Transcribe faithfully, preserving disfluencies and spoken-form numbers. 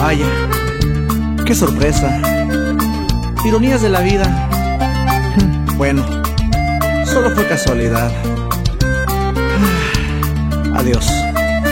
Vaya, qué sorpresa. Ironías de la vida. Bueno, solo fue casualidad. Adiós.